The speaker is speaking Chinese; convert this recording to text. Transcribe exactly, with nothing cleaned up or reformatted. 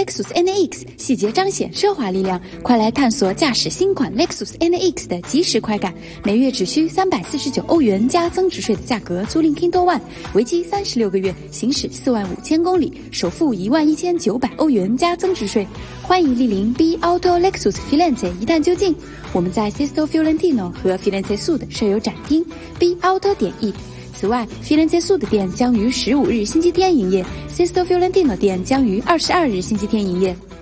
Lexus N A X， 细节彰显奢华力量，快来探索驾驶新款 Lexus N A X 的即时快感。每月只需三百四十九欧元加增值税的价格租赁 Kindle One， 为期三十六个月，行驶四万五千公里，首付一万一千九百欧元加增值税。欢迎莅临 B Auto Lexus Firenze 一探究竟。我们在 Sesto Fiorentino 和 Firenze Sud 设有展厅 B Auto 点 E。此外 ，Firenze Sud 店将于十五日星期天营业 ，Sesto Fiorentino 店将于二十二日星期天营业。